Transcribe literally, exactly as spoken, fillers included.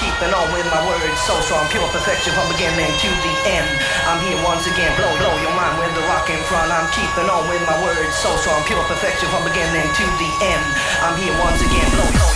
keeping on with my words so strong, pure perfection from beginning to the end. I'm here once again, blow, blow your mind with the rock in front. I'm keeping on with my words so strong, pure perfection from beginning to the end. I'm here once again, blow, blow.